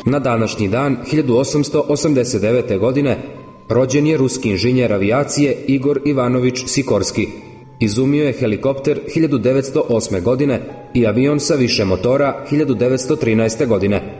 Na današnji dan, 1889. godine, rođen je ruski inženjer avijacije Igor Ivanović Sikorski. Izumio je helikopter 1908. godine i avion sa više motora 1913. godine.